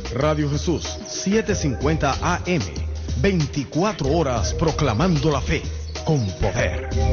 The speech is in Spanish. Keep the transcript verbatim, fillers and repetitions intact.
Radio Jesús setecientos cincuenta A M, veinticuatro horas proclamando la fe con poder.